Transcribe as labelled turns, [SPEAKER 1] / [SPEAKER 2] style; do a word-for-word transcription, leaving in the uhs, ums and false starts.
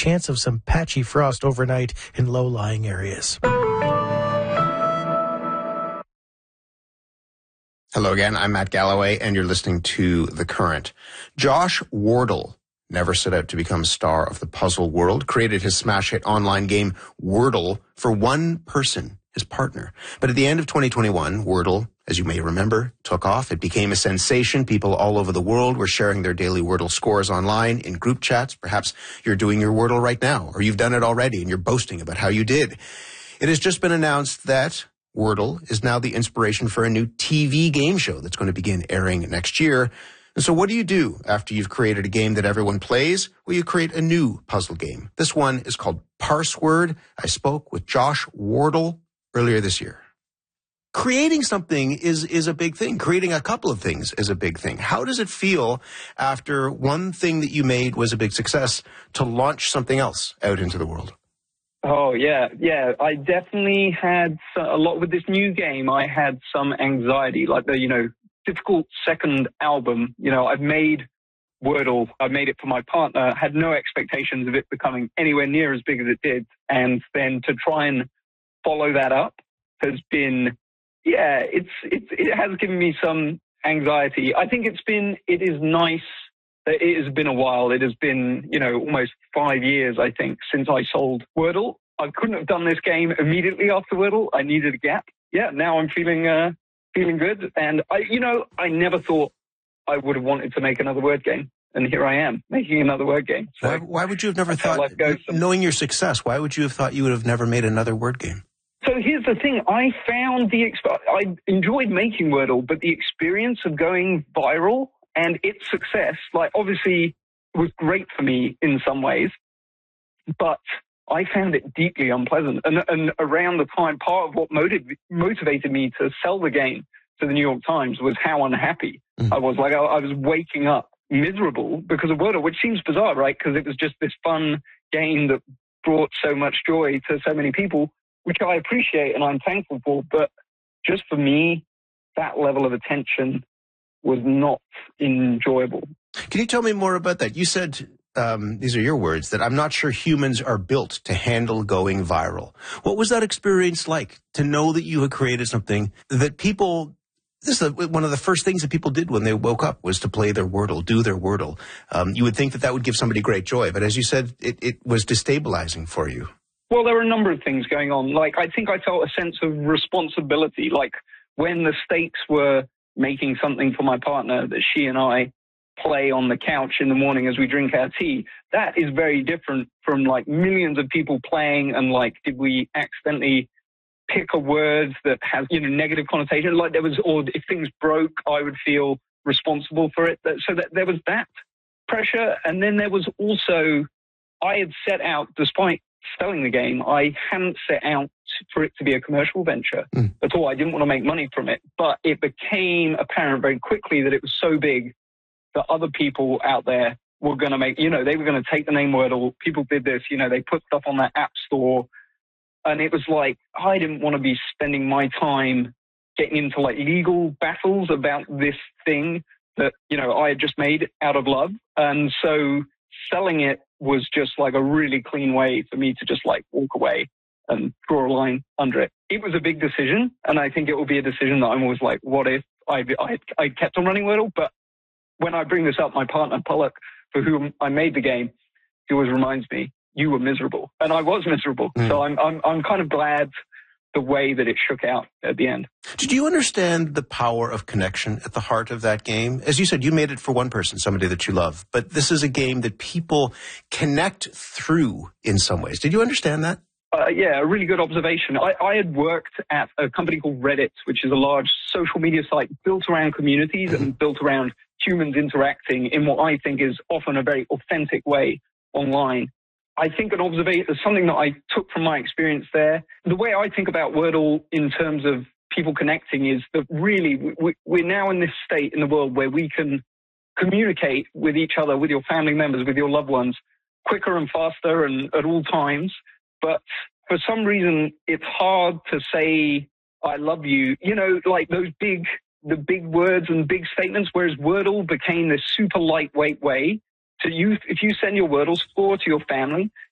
[SPEAKER 1] chance of some patchy frost overnight in low-lying areas.
[SPEAKER 2] Hello again, I'm Matt Galloway, and you're listening to The Current. Josh Wardle never set out to become a star of the puzzle world, created his smash hit online game Wordle for one person, his partner. But at the end of twenty twenty-one, Wordle, as you may remember, took off. It became a sensation. People all over the world were sharing their daily Wordle scores online in group chats. Perhaps you're doing your Wordle right now, or you've done it already and you're boasting about how you did. It has just been announced that Wordle is now the inspiration for a new T V game show that's going to begin airing next year. And so what do you do after you've created a game that everyone plays? Well, you create a new puzzle game. This one is called Parsword. I spoke with Josh Wardle earlier this year. Creating something is, is a big thing. Creating a couple of things is a big thing. How does it feel after one thing that you made was a big success to launch something else out into the world?
[SPEAKER 3] Oh, yeah, yeah. I definitely had a lot with this new game. I had some anxiety, like the, you know, difficult second album. You know, I've made Wordle. I made it for my partner, had no expectations of it becoming anywhere near as big as it did. And then to try and follow that up has been, yeah, it's, it's, it has given me some anxiety. I think it's been, it is nice. It has been a while. It has been, you know, almost five years, I think, since I sold Wordle. I couldn't have done this game immediately after Wordle. I needed a gap. Yeah, now I'm feeling uh, feeling good. And, I, you know, I never thought I would have wanted to make another word game. And here I am, making another word game. So
[SPEAKER 2] why, why would you have never thought, knowing your success, why would you have thought you would have never made another word game?
[SPEAKER 3] So here's the thing. I found the, I enjoyed making Wordle, but the experience of going viral and its success, like, obviously was great for me in some ways, but I found it deeply unpleasant. And, and around the time, part of what motiv- motivated me to sell the game to the New York Times was how unhappy mm. I was. Like, I, I was waking up miserable because of Wordle, which seems bizarre, right? Because it was just this fun game that brought so much joy to so many people, which I appreciate and I'm thankful for. But just for me, that level of attention was not enjoyable.
[SPEAKER 2] Can you tell me more about that? You said, um, these are your words, that I'm not sure humans are built to handle going viral. What was that experience like to know that you had created something that people, this is one of the first things that people did when they woke up was to play their Wordle, do their Wordle. Um, you would think that that would give somebody great joy, but as you said, it, it was destabilizing for you.
[SPEAKER 3] Well, there were a number of things going on. Like, I think I felt a sense of responsibility, like when the stakes were making something for my partner that she and I play on the couch in the morning as we drink our tea. That is very different from like millions of people playing and like, did we accidentally pick a word that has, you know, negative connotation? Like there was, or if things broke, I would feel responsible for it. So that there was that pressure. And then there was also, I had set out, despite selling the game, I hadn't set out for it to be a commercial venture mm. at all. I didn't want to make money from it, but it became apparent very quickly that it was so big that other people out there were going to make, you know, they were going to take the name Wordle. People did this, you know, they put stuff on their app store. And it was like, I didn't want to be spending my time getting into like legal battles about this thing that, you know, I had just made out of love. And so selling it was just like a really clean way for me to just like walk away and draw a line under it. It was a big decision, and I think it will be a decision that I'm always like, what if I, I, I kept on running Wordle? But when I bring this up, my partner, Pollock, for whom I made the game, he always reminds me, you were miserable. And I was miserable. Mm. So I'm, I'm, I'm kind of glad the way that it shook out at the end.
[SPEAKER 2] Did you understand the power of connection at the heart of that game? As you said, you made it for one person, somebody that you love. But this is a game that people connect through in some ways. Did you understand that?
[SPEAKER 3] Uh, yeah, a really good observation. I, I had worked at a company called Reddit, which is a large social media site built around communities mm-hmm. and built around humans interacting in what I think is often a very authentic way online. I think an observation is something that I took from my experience there. The way I think about Wordle in terms of people connecting is that really we, we're now in this state in the world where we can communicate with each other, with your family members, with your loved ones, quicker and faster and at all times. But for some reason, it's hard to say, I love you, you know, like those big, the big words and big statements, whereas Wordle became this super lightweight way to use. If you send your Wordle score to your family,